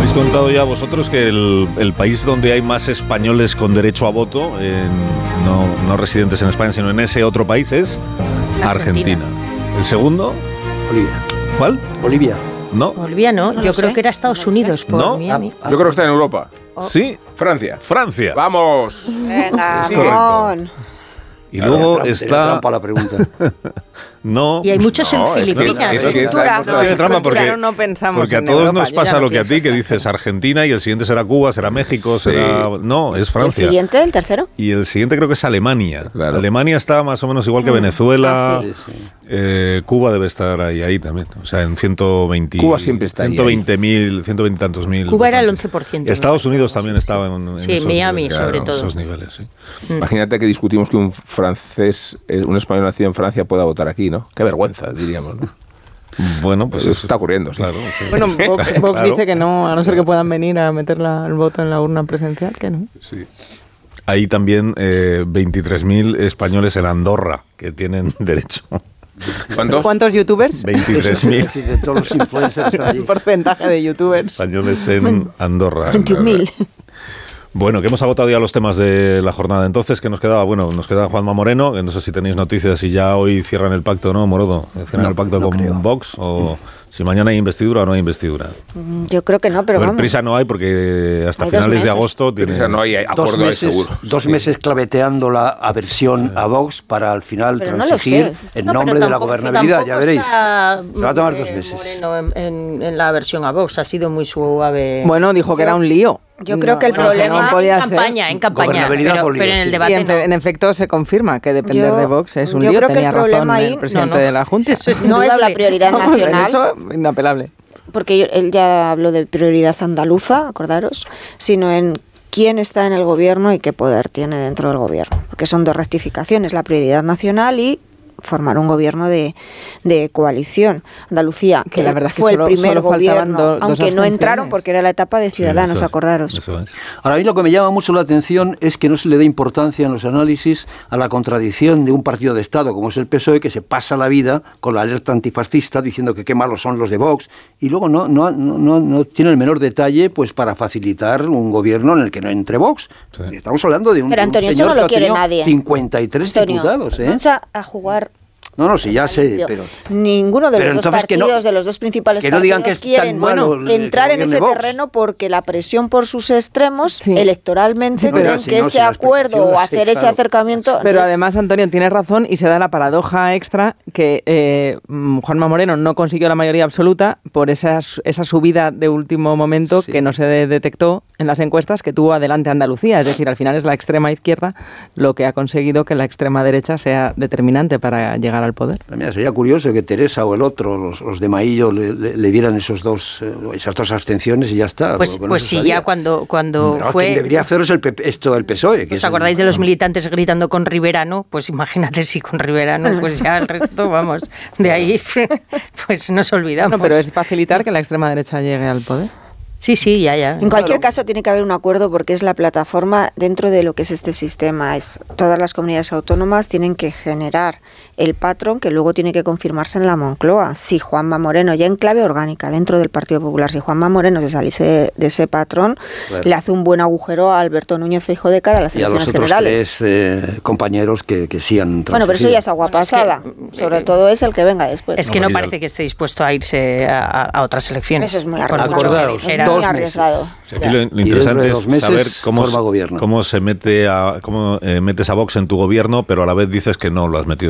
¿Habéis contado ya vosotros que el país donde hay más españoles con derecho a voto, no residentes en España, sino en ese otro país, es Argentina? ¿El segundo? Bolivia. ¿Cuál? Bolivia. No. Bolivia no, yo creo que era Estados Unidos por ¿No? Miami. Yo creo que está en Europa. ¿Sí? Francia. Francia. ¡Vamos! Venga, Es correcto. Y luego está... trampa la pregunta. No. Y hay muchos en Filipinas. es que No tiene trampa porque, Claro, no pensamos porque a en todos Europa, nos yo ya pasa no lo que a pienso ti, que en dices Argentina y el siguiente será Cuba, será México, Sí. será... No, es ¿El Francia. siguiente, el tercero? Y el siguiente creo que es Alemania. Claro. Alemania está más o menos igual que Venezuela. Sí, sí. Cuba debe estar ahí también. O sea, en 120... Cuba siempre está ahí. 120.000, 120 y tantos mil. Cuba era el votantes. 11%. Estados Unidos también estaba en Sí, esos Miami, niveles, sobre en todo. esos niveles, sí. Imagínate que discutimos que un francés, un español nacido en Francia pueda votar aquí, ¿no? Qué vergüenza, diríamos, ¿no? Bueno, pues Eso está ocurriendo, sí. Claro, sí. Bueno, Vox Claro. dice que no, a no ser que puedan venir a meter el voto en la urna presencial, que no. Sí. Hay también 23.000 españoles en Andorra que tienen derecho. ¿Cuántos? ¿Cuántos youtubers? 23.000 Es decir, de todos los influencers El allí. porcentaje de youtubers. españoles en Andorra. 21.000. Bueno, que hemos agotado ya los temas de la jornada. Entonces, ¿qué nos quedaba? Bueno, nos queda Juanma Moreno, que no sé si tenéis noticias, si ya hoy cierran el pacto, ¿no, Morodo? ¿Cierran el pacto con creo. Vox? ¿O si mañana hay investidura o no hay investidura? Yo creo que no, pero A ver, vamos. prisa no hay porque hasta Hay 2 finales de meses. agosto tiene... O sea, no hay acuerdo ahí seguro. Dos meses claveteando la aversión a Vox para al final Pero no lo transigir sé. en No, nombre pero de la tampoco- gobernabilidad, ya tampoco veréis. está, Se va a tomar 2 meses. Moreno en la versión a Vox, ha sido muy suave. Bueno, dijo que era un lío. Yo creo que el Bueno, problema... no podía en ser. campaña, Gobernabilidad pero, o lío, pero en el sí. Y debate en efecto se confirma que depender Yo- de Vox es un yo lío. creo que Tenía el problema razón ahí- el presidente no. de la Junta. Eso es No es la indudable. prioridad Vamos, en nacional. eso, inapelable. Porque él ya habló de prioridad andaluza, acordaros, sino en quién está en el gobierno y qué poder tiene dentro del gobierno. Porque son 2 rectificaciones, la prioridad nacional y formar un gobierno de coalición. Andalucía, Que la verdad es que fue solo- el primer solo faltaban gobierno, dos aunque no abstenciones. entraron porque era la etapa de Ciudadanos, eso es, acordaros. eso es. Ahora, a mí lo que me llama mucho la atención es que no se le dé importancia en los análisis a la contradicción de un partido de Estado como es el PSOE, que se pasa la vida con la alerta antifascista diciendo que qué malos son los de Vox, y luego no tiene el menor detalle pues para facilitar un gobierno en el que no entre Vox. Sí. Estamos hablando de un, Pero de un Antonio, eso señor no que lo ha quiere tenido nadie. 53 Antonio, diputados. vamos a jugar... No, sí, ya sé, pero... Ninguno de Pero los dos entonces que partidos, no- de los dos principales que no digan que partidos es tan quieren malo el entrar en que ese gobierne Vox. terreno porque la presión por sus extremos Sí. electoralmente Sí, pero creen si que no, ese si la acuerdo explicación o la sé, hacer ese claro. acercamiento... Pero entonces, además, Antonio, tiene razón y se da la paradoja extra que Juanma Moreno no consiguió la mayoría absoluta por esa subida de último momento que no se detectó en las encuestas que tuvo adelante Andalucía. Es decir, al final es la extrema izquierda lo que ha conseguido que la extrema derecha sea determinante para llegar al poder. Mira, sería curioso que Teresa o el otro, los de Maillo, le dieran esas dos abstenciones y ya está. Pues Con eso sí, estaría. ya cuando Pero fue... quien debería haceros el PSOE. Que ¿Os acordáis de los militantes gritando con Riverano? Pues imagínate si con Riverano, pues ya el resto, vamos, de ahí pues nos olvidamos. No, pero es facilitar que la extrema derecha llegue al poder. Sí, ya. En cualquier caso tiene que haber un acuerdo porque es la plataforma dentro de lo que es este sistema. Todas las comunidades autónomas tienen que generar el patrón que luego tiene que confirmarse en la Moncloa. Si Juanma Moreno, ya en clave orgánica dentro del Partido Popular, si Juanma Moreno se saliese de ese patrón, Claro. le hace un buen agujero a Alberto Núñez Feijóo de cara a las y a los elecciones otros generales. 3 compañeros que sí han Bueno, pero eso ya es agua Bueno, es que, pasada. Sobre todo es el que venga después. Es que no No, pero parece que esté dispuesto a irse a otras elecciones. Eso es muy Por arriesgado. mucho que Acordaos, dijera. Es muy 2 meses. arriesgado. Sí, aquí Ya. lo Y interesante dentro de es 2 meses saber forma gobierno. cómo se mete cómo metes a Vox en tu gobierno, pero a la vez dices que no lo has metido